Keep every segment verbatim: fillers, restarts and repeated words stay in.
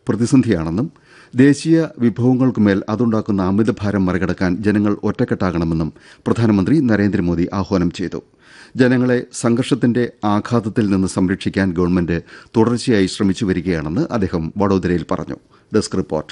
പ്രതിസന്ധിയാണെന്നും ദേശീയ വിഭവങ്ങൾക്കുമേൽ അതുണ്ടാക്കുന്ന അമിതഭാരം മറികടക്കാൻ ജനങ്ങൾ ഒറ്റക്കെട്ടാകണമെന്നും പ്രധാനമന്ത്രി നരേന്ദ്രമോദി ആഹ്വാനം ചെയ്തു. ജനങ്ങളെ സംഘർഷത്തിന്റെ ആഘാതത്തിൽ നിന്ന് സംരക്ഷിക്കാൻ ഗവൺമെന്റ് തുടർച്ചയായി ശ്രമിച്ചുവരികയാണെന്ന് അദ്ദേഹം വഡോദരയിൽ പറഞ്ഞു. Desk report.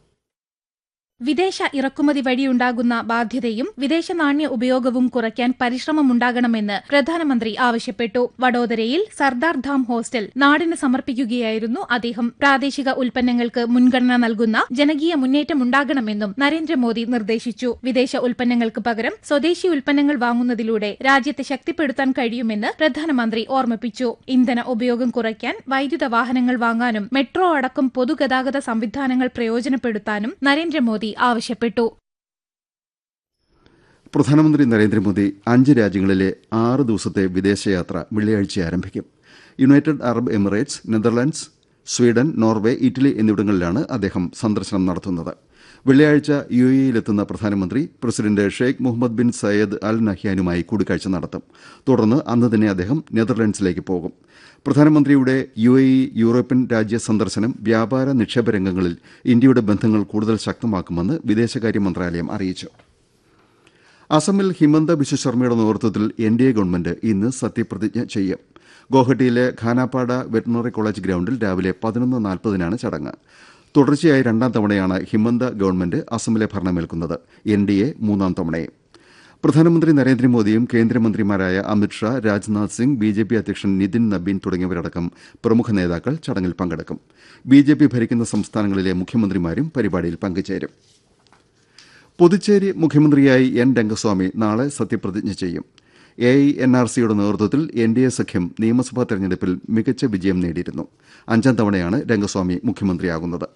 വിദേശ ഇറക്കുമതി വഴിയുണ്ടാകുന്ന ബാധ്യതയും വിദേശ നാണ്യ ഉപയോഗവും കുറയ്ക്കാൻ പരിശ്രമമുണ്ടാകണമെന്ന് പ്രധാനമന്ത്രി ആവശ്യപ്പെട്ടു. വഡോദരയിൽ സർദാർ ധാം ഹോസ്റ്റൽ നാടിന് സമർപ്പിക്കുകയായിരുന്നു അദ്ദേഹം. പ്രാദേശിക ഉൽപ്പന്നങ്ങൾക്ക് മുൻഗണന നൽകുന്ന ജനകീയ മുന്നേറ്റമുണ്ടാകണമെന്നും നരേന്ദ്രമോദി നിർദ്ദേശിച്ചു. വിദേശ ഉൽപ്പന്നങ്ങൾക്ക് പകരം സ്വദേശി ഉൽപ്പന്നങ്ങൾ വാങ്ങുന്നതിലൂടെ രാജ്യത്തെ ശക്തിപ്പെടുത്താൻ കഴിയുമെന്ന് പ്രധാനമന്ത്രി ഓർമ്മിപ്പിച്ചു. ഇന്ധന ഉപയോഗം കുറയ്ക്കാൻ വൈദ്യുത വാഹനങ്ങൾ വാങ്ങാനും മെട്രോ അടക്കം പൊതുഗതാഗത സംവിധാനങ്ങൾ പ്രയോജനപ്പെടുത്താനും നരേന്ദ്രമോദി ആവശ്യപ്പെട്ടു. പ്രധാനമന്ത്രി നരേന്ദ്രമോദി അഞ്ച് രാജ്യങ്ങളിലെ ആറ് ദിവസത്തെ വിദേശയാത്ര വെള്ളിയാഴ്ച ആരംഭിക്കും. United Arab Emirates, Netherlands, Sweden, Norway, Italy എന്നിവിടങ്ങളിലാണ് അദ്ദേഹം സന്ദർശനം നടത്തുന്നത്. വെള്ളിയാഴ്ച യു എ യിലെത്തുന്ന പ്രധാനമന്ത്രി president Sheikh Muhammad bin Syed അൽ നഹ്യാനുമായി കൂടിക്കാഴ്ച നടത്തും. തുടർന്ന് അന്ന് തന്നെ അദ്ദേഹം നെതർലൻഡ്സിലേക്ക് പോകും. പ്രധാനമന്ത്രിയുടെ യു എ ഇ യൂറോപ്യൻ രാജ്യ സന്ദർശനം വ്യാപാര നിക്ഷേപ രംഗങ്ങളിൽ ഇന്ത്യയുടെ ബന്ധങ്ങൾ കൂടുതൽ ശക്തമാക്കുമെന്ന് വിദേശകാര്യ മന്ത്രാലയം അറിയിച്ചു. അസമിൽ ഹിമന്ത ബിശ്വ ശർമ്മയുടെ നേതൃത്വത്തിൽ എൻ ഡി എ ഗവൺമെന്റ് ഇന്ന് സത്യപ്രതിജ്ഞ ചെയ്യും. ഗോഹട്ടിയിലെ ഖാനാപ്പാട വെറ്റിനറി കോളേജ് ഗ്രൌണ്ടിൽ രാവിലെ പതിനൊന്ന് നാൽപ്പതിനാണ് ചടങ്ങ്. തുടർച്ചയായി രണ്ടാം തവണയാണ് ഹിമന്ത ഗവൺമെന്റ് അസമിലെ ഭരണമേൽക്കുന്നത്. എൻ ഡി എ മൂന്നാം തവണയും. പ്രധാനമന്ത്രി നരേന്ദ്രമോദിയും കേന്ദ്രമന്ത്രിമാരായ Amit Shah, Rajnath Singh, B J P അധ്യക്ഷൻ നിതിൻ നബീൻ തുടങ്ങിയവരടക്കം പ്രമുഖ നേതാക്കൾ ചടങ്ങിൽ പങ്കെടുക്കും. ബി ജെ പി ഭരിക്കുന്ന സംസ്ഥാനങ്ങളിലെ മുഖ്യമന്ത്രിമാരും പരിപാടിയിൽ പങ്കുചേരും. പുതുച്ചേരി മുഖ്യമന്ത്രിയായി എൻ രംഗസ്വാമി നാളെ സത്യപ്രതിജ്ഞ ചെയ്യും. എ ഐ എൻ ആർ സിയുടെ നേതൃത്വത്തിൽ എൻ ഡി എ സഖ്യം നിയമസഭാ തെരഞ്ഞെടുപ്പിൽ മികച്ച വിജയം നേടിയിരുന്നു. അഞ്ചാം തവണയാണ് രംഗസ്വാമി മുഖ്യമന്ത്രിയാകുന്നത്.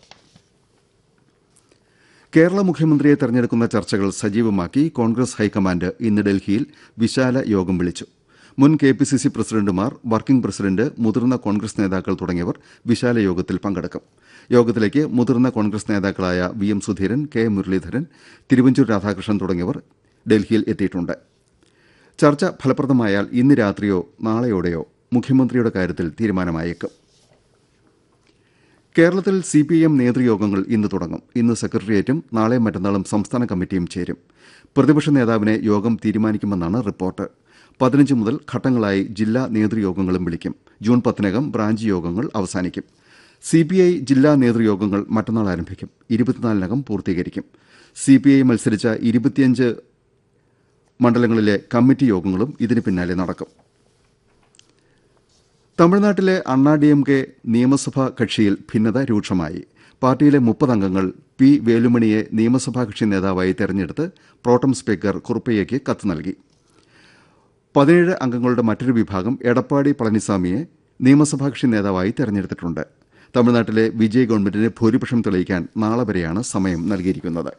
കേരള മുഖ്യമന്ത്രിയെ തെരഞ്ഞെടുക്കുന്ന ചർച്ചകൾ സജീവമാക്കി കോൺഗ്രസ് ഹൈക്കമാൻഡ് ഇന്ന് ഡൽഹിയിൽ വിശാല യോഗം വിളിച്ചു. മുൻ കെ പി സി സി പ്രസിഡന്റുമാർ, വർക്കിംഗ് പ്രസിഡന്റ്, മുതിർന്ന കോൺഗ്രസ് നേതാക്കൾ തുടങ്ങിയവർ വിശാല യോഗത്തിൽ പങ്കെടുക്കും. യോഗത്തിലേക്ക് മുതിർന്ന കോൺഗ്രസ് നേതാക്കളായ V M Sudheeran, K Muraleedharan, Thiruvanchoor Radhakrishnan തുടങ്ങിയവർ ഡൽഹിയിൽ എത്തിയിട്ടുണ്ട്. ചർച്ച ഫലപ്രദമായാൽ ഇന്ന് രാത്രിയോ നാളെയോടെയോ മുഖ്യമന്ത്രിയുടെ കാര്യത്തിൽ തീരുമാനമായേക്കും. കേരളത്തിൽ സി പി ഐ എം നേതൃയോഗങ്ങൾ ഇന്ന് തുടങ്ങും. ഇന്ന് സെക്രട്ടേറിയറ്റും നാളെ മറ്റന്നാളും സംസ്ഥാന കമ്മിറ്റിയും ചേരും. പ്രതിപക്ഷ നേതാവിനെ യോഗം തീരുമാനിക്കുമെന്നാണ് റിപ്പോർട്ട്. പതിനഞ്ച് മുതൽ ഘട്ടങ്ങളായി ജില്ലാ നേതൃയോഗങ്ങളും വിളിക്കും. ജൂൺ പത്തിനകം ബ്രാഞ്ച് യോഗങ്ങൾ അവസാനിക്കും. സി പി ഐ ജില്ലാ നേതൃയോഗങ്ങൾ മറ്റന്നാൾ ആരംഭിക്കും. ഇരുപത്തിനാലിനകം പൂർത്തീകരിക്കും. സി പി ഐ മത്സരിച്ച ഇരുപത്തിയഞ്ച് മണ്ഡലങ്ങളിലെ കമ്മിറ്റി യോഗങ്ങളും ഇതിന് പിന്നാലെ നടക്കും. തമിഴ്നാട്ടിലെ അണ്ണാ ഡി എം കെ നിയമസഭാ കക്ഷിയിൽ ഭിന്നത രൂക്ഷമായി. പാർട്ടിയിലെ മുപ്പത് അംഗങ്ങൾ പി വേലുമണിയെ നിയമസഭാ കക്ഷി നേതാവായി തെരഞ്ഞെടുത്ത് പ്രോട്ടം സ്പീക്കർ കുറുപ്പയ്യയ്ക്ക് കത്ത് നൽകി. പതിനേഴ് അംഗങ്ങളുടെ മറ്റൊരു വിഭാഗം എടപ്പാടി പളനിസ്വാമിയെ നിയമസഭാ കക്ഷി നേതാവായി തെരഞ്ഞെടുത്തിട്ടുണ്ട്. തമിഴ്നാട്ടിലെ വിജയ് ഗവൺമെന്റിന് ഭൂരിപക്ഷം തെളിയിക്കാൻ നാളെ വരെയാണ് സമയം നൽകിയിരിക്കുന്നത്.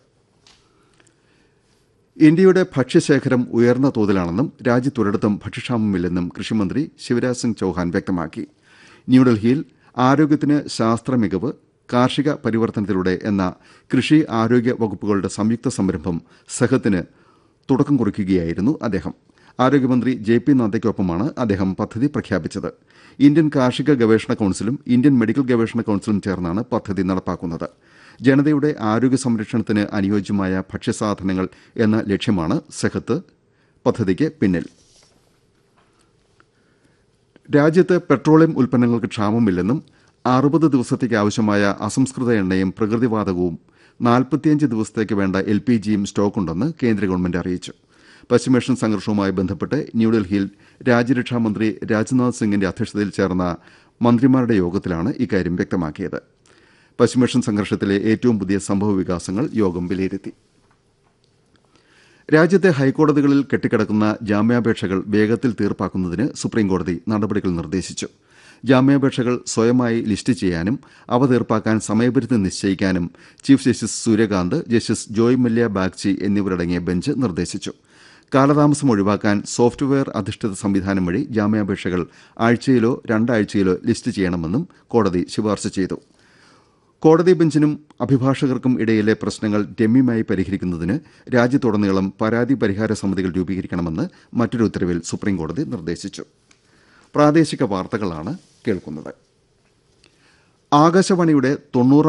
ഇന്ത്യയുടെ ഭക്ഷ്യശേഖരം ഉയർന്ന തോതിലാണെന്നും രാജ്യത്തൊരിടത്തും ഭക്ഷ്യക്ഷാമമില്ലെന്നും കൃഷിമന്ത്രി ശിവരാജ് സിംഗ് ചൌഹാൻ വ്യക്തമാക്കി. ന്യൂഡൽഹിയിൽ ആരോഗ്യത്തിന് ശാസ്ത്ര മികവ് കാർഷിക പരിവർത്തനത്തിലൂടെ എന്ന കൃഷി ആരോഗ്യ വകുപ്പുകളുടെ സംയുക്ത സംരംഭം സഹത്തിന് തുടക്കം കുറിക്കുകയായിരുന്നു അദ്ദേഹം. ആരോഗ്യമന്ത്രി ജെ പി നദ്ദയ്ക്കൊപ്പമാണ് അദ്ദേഹം പദ്ധതി പ്രഖ്യാപിച്ചത്. ഇന്ത്യൻ കാർഷിക ഗവേഷണ കൌൺസിലും ഇന്ത്യൻ മെഡിക്കൽ ഗവേഷണ കൌൺസിലും ചേർന്നാണ് പദ്ധതി നടപ്പാക്കുന്നത്. ജനതയുടെ ആരോഗ്യ സംരക്ഷണത്തിന് അനുയോജ്യമായ ഭക്ഷ്യസാധനങ്ങൾ എന്ന ലക്ഷ്യമാണ് സെഹത്ത് പദ്ധതിക്ക് പിന്നിൽ. രാജ്യത്ത് പെട്രോളിയം ഉൽപ്പന്നങ്ങൾക്ക് ക്ഷാമമില്ലെന്നും അറുപത് ദിവസത്തേക്ക് ആവശ്യമായ അസംസ്കൃത എണ്ണയും പ്രകൃതിവാതകവും നാൽപ്പത്തിയഞ്ച് ദിവസത്തേക്ക് വേണ്ട എൽ പി ജിയും സ്റ്റോക്കുണ്ടെന്ന് കേന്ദ്ര ഗവൺമെന്റ് അറിയിച്ചു. പശ്ചിമേഷ്യൻ സംഘർഷവുമായി ബന്ധപ്പെട്ട് ന്യൂഡൽഹിയിൽ രാജ്യരക്ഷാമന്ത്രി രാജ്നാഥ് സിംഗിന്റെ അധ്യക്ഷതയിൽ ചേർന്ന മന്ത്രിമാരുടെ യോഗത്തിലാണ് ഇക്കാര്യം വ്യക്തമാക്കിയത്. പശ്ചിമേഷ്യൻ സംഘർഷത്തിലെ ഏറ്റവും പുതിയ സംഭവ വികാസങ്ങൾ യോഗം വിലയിരുത്തി. രാജ്യത്തെ ഹൈക്കോടതികളിൽ കെട്ടിക്കിടക്കുന്ന ജാമ്യാപേക്ഷകൾ വേഗത്തിൽ തീർപ്പാക്കുന്നതിന് സുപ്രീംകോടതി നടപടികൾ നിർദ്ദേശിച്ചു. ജാമ്യാപേക്ഷകൾ സ്വയമായി ലിസ്റ്റ് ചെയ്യാനും അവ തീർപ്പാക്കാൻ സമയപരിധി നിശ്ചയിക്കാനും chief justice Suryakant, justice Joy Mallya Bagchi എന്നിവരടങ്ങിയ ബെഞ്ച് നിർദ്ദേശിച്ചു. കാലതാമസം ഒഴിവാക്കാൻ സോഫ്റ്റ്വെയർ അധിഷ്ഠിത സംവിധാനം വഴി ജാമ്യാപേക്ഷകൾ ആഴ്ചയിലോ രണ്ടാഴ്ചയിലോ ലിസ്റ്റ് ചെയ്യണമെന്നും കോടതി ശുപാർശ ചെയ്തു. കോടതി ബെഞ്ചിനും അഭിഭാഷകർക്കും ഇടയിലെ പ്രശ്നങ്ങൾ രമ്യമായി പരിഹരിക്കുന്നതിന് രാജ്യത്തുടനീളം പരാതി പരിഹാര സമിതികൾ രൂപീകരിക്കണമെന്ന് മറ്റൊരു ഉത്തരവിൽ സുപ്രീംകോടതി നിർദ്ദേശിച്ചു. പ്രാദേശിക വാർത്തകളാണ് കേൾക്കുന്നത്. ആകാശവാണിയുടെ തൊണ്ണൂറാം